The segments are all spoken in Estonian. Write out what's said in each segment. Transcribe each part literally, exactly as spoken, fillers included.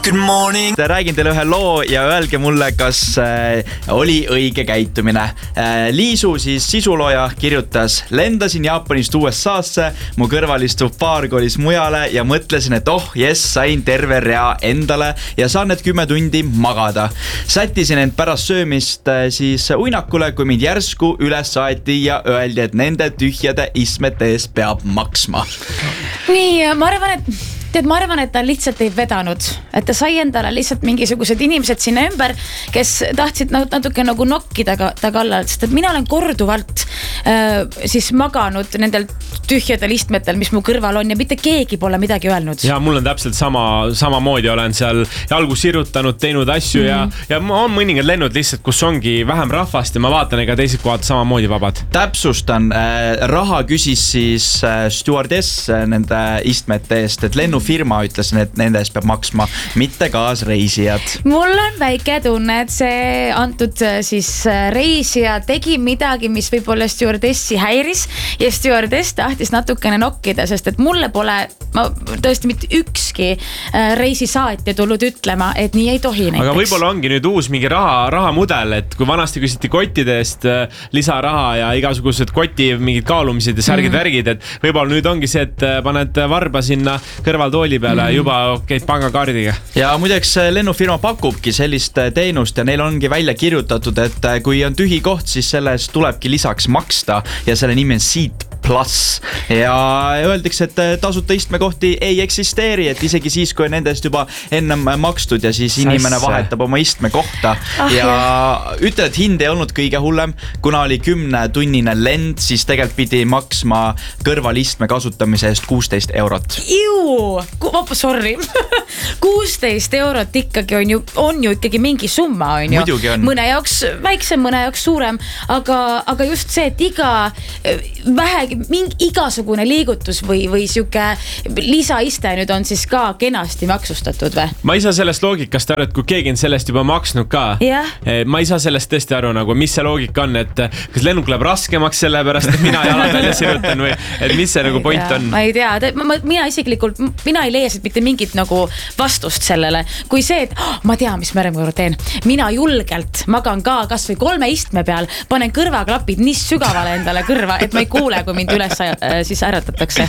Good morning. Räägin teile ühe loo ja öelge mulle, kas äh, oli õige käitumine. Äh, Liisu siis sisulooja kirjutas: lendasin Jaapanist U S A-sse, mu kõrval istuv paar kolis mujale ja mõtlesin, et oh jess, sain terve rea endale ja saan need kümme tundi magada. Sättisin end pärast söömist äh, siis uinakule, kui mind järsku üles saeti ja öeldi, et nende tühjade istmete eest peab maksma. Nii, ma arvan, et Tead, ma arvan, et ta lihtsalt ei vedanud, et ta sai endale lihtsalt mingisugused inimesed sinna ümber, kes tahtsid natuke nagu nokkida ta kallal, sest et mina olen korduvalt äh, siis maganud nendel tühjadel istmetel, mis mu kõrval on ja mitte keegi pole midagi öelnud. Ja mul on täpselt sama, samamoodi olen seal jalgu sirutanud, teinud asju mm. ja, ja on mõningad lennud lihtsalt, kus ongi vähem rahvast ja ma vaatan, ega teised kohad samamoodi vabad. Täpsustan, äh, raha küsis siis äh, stewardess nende istmete eest, et lennu firma ütles, et nende eest peab maksma, mitte kaasreisijad. Mul on väike tunne, et see antud siis reisija tegi midagi, mis võib-olla stewardessi häiris ja stewardess tahtis natukene nokkida, sest et mulle pole ma, tõesti mitte ükski reisisaatja tulnud ütlema, et nii ei tohi näiteks. Aga võib-olla ongi nüüd uus mingi raha, rahamudel, et kui vanasti küsiti kottide eest lisaraha ja igasugused koti mingid kaalumised ja särgid mm. värgid, et võib-olla nüüd ongi see, et paned varba sinna kõrval tooli peale mm. juba käid pangakaardiga. Ja muideks lennufirma pakubki sellist teenust ja neil ongi välja kirjutatud, et kui on tühi koht, siis selles tulebki lisaks maksta ja selle nimi on Seat Plus ja öeldakse, et tasuta istmekohti ei eksisteeri, et isegi siis, kui on nendest juba ennem makstud ja siis inimene vahetab oma istme kohta ah, ja jah. Ütle, et hind ei olnud kõige hullem, kuna oli kümne tunnine lend, siis tegelikult pidi maksma kõrvalistme kasutamise eest kuusteist eurot. Iu, Opa, sorry. kuusteist eurot ikkagi on ju, on ju ikkagi mingi summa, on ju. Muidugi on. Mõne jaoks väiksem, mõne jaoks suurem, aga, aga just see, et iga vähe mingi igasugune liigutus või, või siuke lisaiste nüüd on siis ka kenasti maksustatud või? Ma ei saa sellest loogikast aru, et kui keegi on sellest juba maksnud ka. Yeah. Ma ei saa sellest tõesti aru, nagu, mis see loogika on, et kas lennuk läheb raskemaks selle pärast, et mina jalad välja sirutan või et mis see nagu point on? Ma ei tea, ma, mina isiklikult, mina ei leia siit mitte mingit nagu vastust sellele, kui see, et oh, ma tean, mis märemõõru teen. Mina julgelt magan ka kas või kolme istme peal, panen kõrvaklapid nii sügavale endale kõrva, et ma ei kuule, kui mind üles siis äratatakse.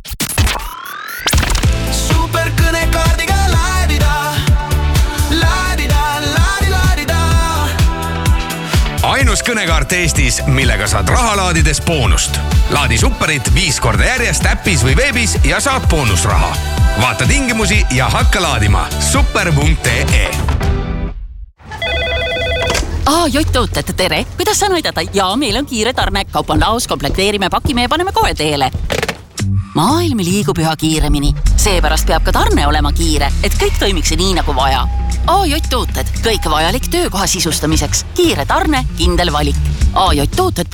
Super kõnekaardiga laadida, laadida, laadi, laadida. Ainus kõnekaart Eestis, millega saad raha laadides boonust. Laadi superit viis korda järjest äppis või veebis ja saad boonusraha. Vaata tingimusi ja hakka laadima super punkt ee. Aa, Jott-tooted, tere! Kuidas saan aidata? Jaa, meil on kiire tarne. Kaup on laos, komplekteerime, pakime ja paneme kohe teele. Maailm liigub üha kiiremini. Seepärast peab ka tarne olema kiire, et kõik toimiks nii nagu vaja. A J-tooted, kõik vajalik töökoha sisustamiseks. Kiire tarne, kindel valik. A J-tooted